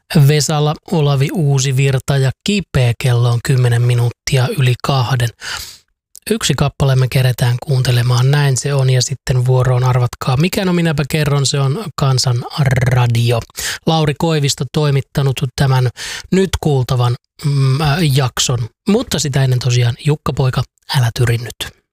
Vesala, Olavi Uusivirta ja Kipeä, kello on 10 minuuttia yli 2. Yksi kappale me keretään kuuntelemaan, näin se on, ja sitten vuoroon arvatkaa. Mikä no minäpä kerron, se on Kansan Radio. Lauri Koivisto toimittanut tämän nyt kuultavan jakson, mutta sitä ennen tosiaan Jukka Poika, älä tyri nyt.